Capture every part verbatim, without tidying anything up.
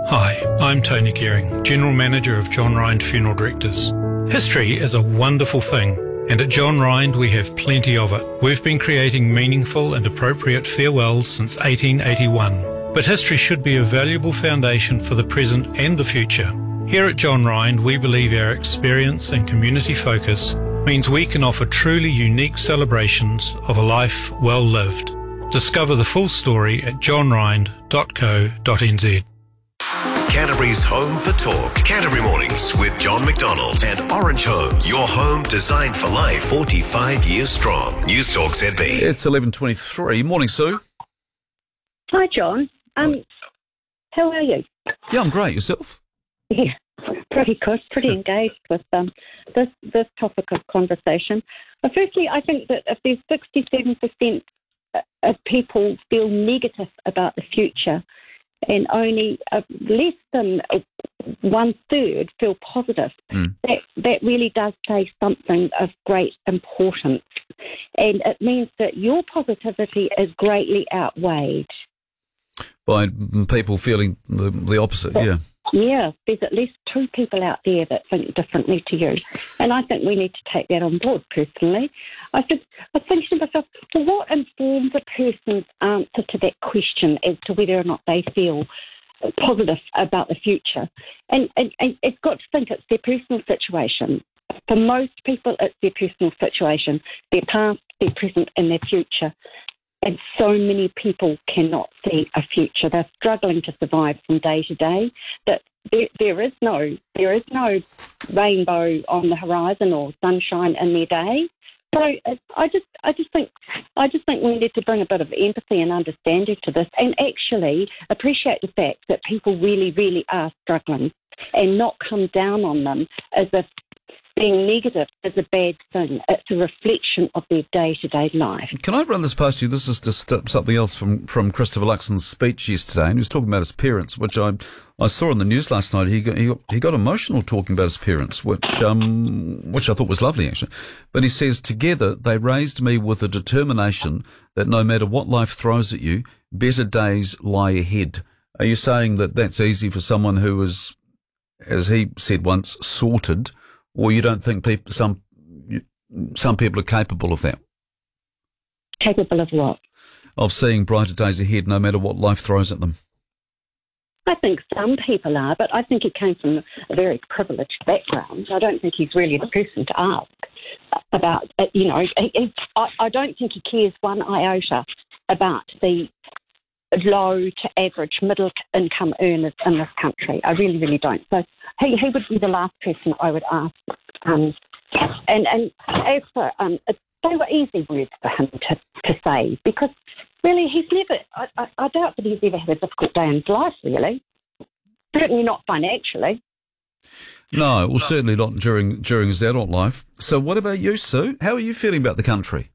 Hi, I'm Tony Gearing, General Manager of John Rind Funeral Directors. History is a wonderful thing, and at John Rind we have plenty of it. We've been creating meaningful and appropriate farewells since eighteen eighty-one, but history should be a valuable foundation for the present and the future. Here at John Rind, we believe our experience and community focus means we can offer truly unique celebrations of a life well lived. Discover the full story at john rind dot co dot n z. Canterbury's home for talk. Canterbury Mornings with John McDonald and Orange Homes. Your home designed for life, forty-five years strong. News Talk Z B. It's eleven twenty-three. Morning, Sue. Hi, John. Um, Hi. How are you? Yeah, I'm great. Yourself? Yeah, pretty good. Pretty engaged with um, this this topic of conversation. But firstly, I think that if there's sixty-seven percent of people feel negative about the future, and only uh, less than one third feel positive, mm. that that really does say something of great importance, and it means that your positivity is greatly outweighed by people feeling the, the opposite. But, yeah, yeah. There's at least two people out there that think differently to you, and I think we need to take that on board. Personally, I think I was thinking to myself, well, what informs a person's answer to that question as to whether or not they feel positive about the future? And, and, and it's got to think it's their personal situation. For most people, it's their personal situation, their past, their present, and their future. And so many people cannot see a future. They're struggling to survive from day to day. That there, there is no, there is no rainbow on the horizon or sunshine in their day. So I just, I just think, I just think we need to bring a bit of empathy and understanding to this, and actually appreciate the fact that people really, really are struggling, and not come down on them as if being negative is a bad thing. It's a reflection of their day-to-day life. Can I run this past you? This is just something else from, from Christopher Luxon's speech yesterday, and he was talking about his parents, which I I saw on the news last night. He got, he got, he got emotional talking about his parents, which um which I thought was lovely, actually. But he says, together they raised me with a determination that no matter what life throws at you, better days lie ahead. Are you saying that that's easy for someone who is, as he said once, sorted? Or you don't think people, some some people are capable of that? Capable of what? Of seeing brighter days ahead, no matter what life throws at them. I think some people are, but I think he came from a very privileged background. I don't think he's really the person to ask about, you know, he, he, I, I don't think he cares one iota about the low to average middle income earners in this country. I really, really don't. So he, he would be the last person I would ask. Um, and, and as for, um, it, they were easy words for him to, to say, because really he's never, I, I, I doubt that he's ever had a difficult day in his life, really. Certainly not financially. No, well, certainly not during during his adult life. So what about you, Sue? How are you feeling about the country?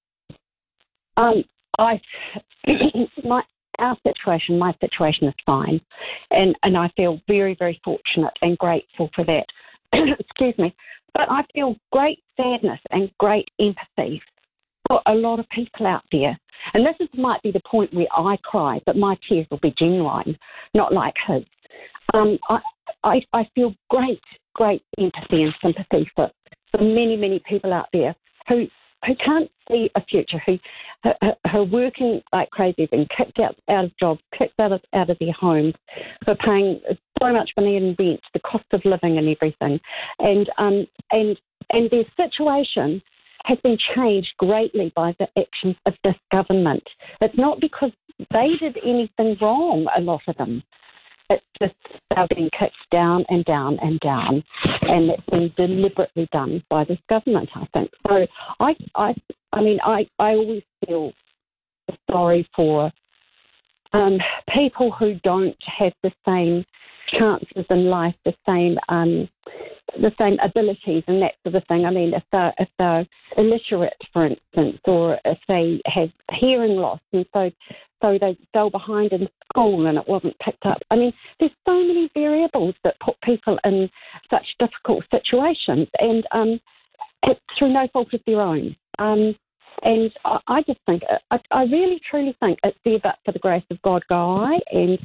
Um, I, my, Our situation, my situation is fine, and, and I feel very, very fortunate and grateful for that. Excuse me. But I feel great sadness and great empathy for a lot of people out there. And this is, might be the point where I cry, but my tears will be genuine, not like his. Um, I, I, I feel great, great empathy and sympathy for, for many, many people out there who who can't see a future, who, who, who are working like crazy, being kicked out, out of jobs, kicked out of, out of their homes, for paying so much money in rent, the cost of living and everything. And um and and their situation has been changed greatly by the actions of this government. It's not because they did anything wrong, a lot of them. It's just they're being kicked down and down and down, and it's been deliberately done by this government, I think. So I, I, I mean, I, I always feel sorry for um, people who don't have the same chances in life, the same, um, the same abilities and that sort of thing. I mean, if they're if they're illiterate, for instance, or if they have hearing loss, and so. So they fell behind in school and it wasn't picked up. I mean, there's so many variables that put people in such difficult situations, and um, it's through no fault of their own. Um, and I, I just think, I, I really truly think it's there but for the grace of God go I, and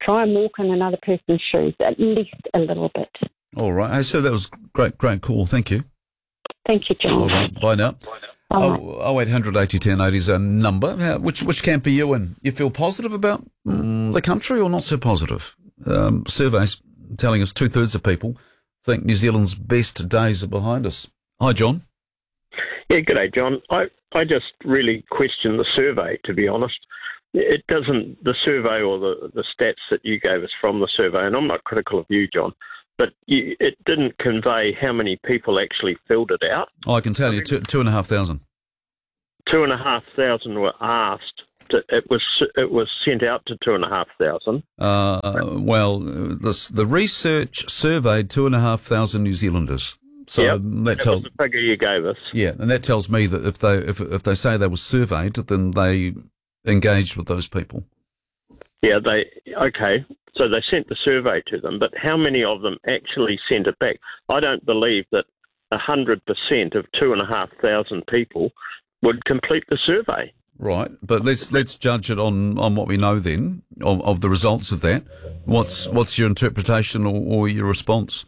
try and walk in another person's shoes, at least a little bit. All right. Hey, so that was great, great call. Thank you. Thank you, John. All right. Bye now. Bye. Oh, eight hundred eighty ten eighty is our number. How, which which camp are you in? You feel positive about mm, the country or not so positive? Um, surveys telling us two-thirds of people think New Zealand's best days are behind us. Hi, John. Yeah, g'day, John. I, I just really question the survey, to be honest. It doesn't, the survey or the, the stats that you gave us from the survey, and I'm not critical of you, John, but you, it didn't convey how many people actually filled it out. Oh, I can tell you, two, two and a half thousand. Two and a half thousand were asked. To, it was it was sent out to two and a half thousand. Uh, well, this, the research surveyed two and a half thousand New Zealanders. So yep, that, that tells was the figure you gave us. Yeah, and that tells me that if they if if they say they were surveyed, then they engaged with those people. Yeah, they okay. So they sent the survey to them, but how many of them actually sent it back? I don't believe that a hundred percent of two and a half thousand people would complete the survey. Right, but let's let's judge it on, on what we know then of, of the results of that. What's what's your interpretation or, or your response?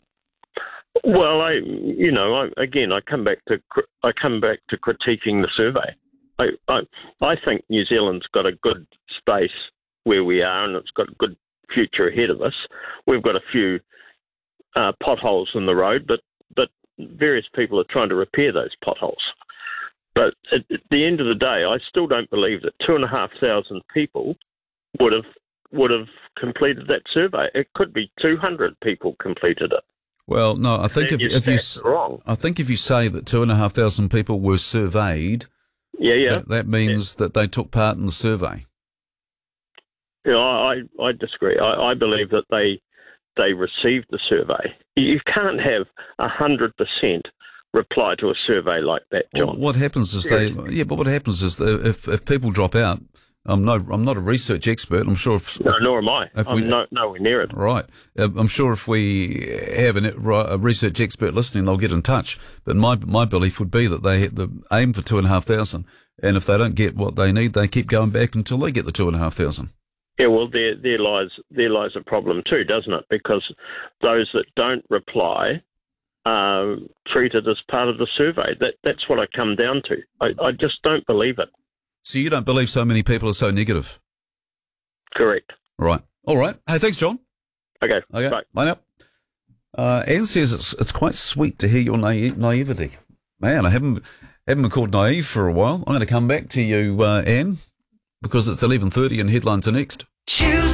Well, I you know I, again I come back to I come back to critiquing the survey. I, I I think New Zealand's got a good space where we are, and it's got a good future ahead of us. We've got a few uh, potholes in the road, but but various people are trying to repair those potholes. But at, at the end of the day, I still don't believe that two and a half thousand people would have would have completed that survey. It could be two hundred people completed it. Well, no, I think if, if you wrong. I think if you say that two and a half thousand people were surveyed, yeah, yeah, that, that means yeah. that they took part in the survey. Yeah, I I disagree. I, I believe that they they received the survey. You can't have a hundred percent reply to a survey like that, John. Well, what happens is they, yeah, but what happens is that if if people drop out, I'm no, I'm not a research expert. I'm sure if no, nor am I. If I'm we, no, nowhere near it. Right. I'm sure if we have an, a research expert listening, they'll get in touch. But my my belief would be that they hit the aim for two and a half thousand, and if they don't get what they need, they keep going back until they get the two and a half thousand. Yeah, well, there there lies there lies a problem too, doesn't it? Because those that don't reply are treated as part of the survey. That that's what I come down to. I, I just don't believe it. So you don't believe so many people are so negative? Correct. Right. All right. Hey, thanks, John. Okay. Okay. Bye. Bye now. Uh, Anne says it's it's quite sweet to hear your naive, naivety. Man, I haven't haven't been called naive for a while. I'm going to come back to you, uh, Anne, because it's eleven thirty and headlines are next.